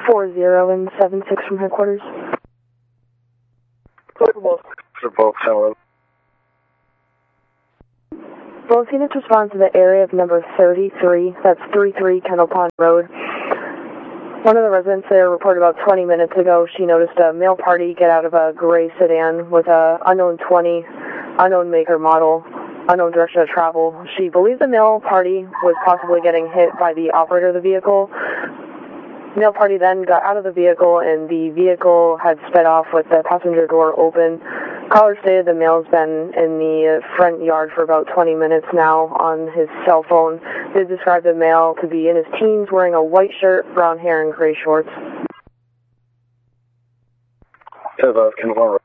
40 and 76 from headquarters. Both hello. Both units respond to the area of number 33, that's 33 Kendall Pond Road. One of the residents there reported about 20 minutes ago she noticed a male party get out of a gray sedan with a unknown 20, unknown maker model, unknown direction of travel. She believes the male party was possibly getting hit by the operator of the vehicle. The male party then got out of the vehicle and the vehicle had sped off with the passenger door open. Caller stated the male's been in the front yard for about 20 minutes now on his cell phone. They described the male to be in his teens, wearing a white shirt, brown hair, and gray shorts. Can one